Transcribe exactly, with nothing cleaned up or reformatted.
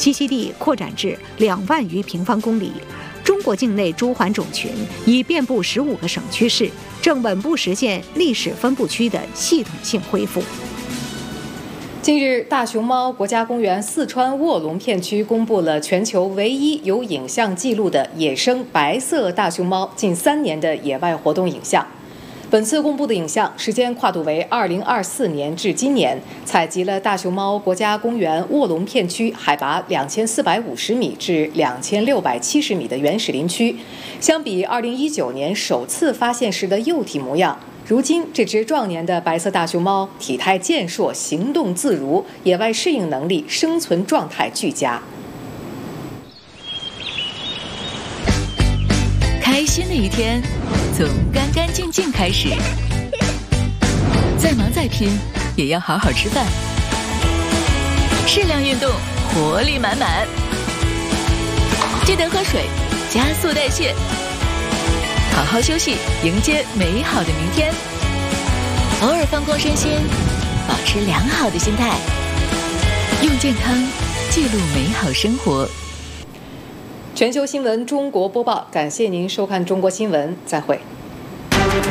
栖息地扩展至两万余平方公里。中国境内猪环种群已遍布十五个省区市，正稳步实现历史分布区的系统性恢复。 近日，大熊猫国家公园四川卧龙片区公布了全球唯一有影像记录的野生白色大熊猫近三年的野外活动影像。本次公布的影像时间跨度为二零二四年至今年，采集了大熊猫国家公园卧龙片区海拔两千四百五十米至两千六百七十米的原始林区。相比二零一九年首次发现时的幼体模样，如今这只壮年的白色大熊猫体态健硕，行动自如，野外适应能力、生存状态俱佳。 开心的一天从干干净净开始，再忙再拼也要好好吃饭，适量运动，活力满满，记得喝水，加速代谢，好好休息，迎接美好的明天。偶尔放空身心，保持良好的心态，用健康记录美好生活。 全球新闻中国播报，感谢您收看中国新闻，再会。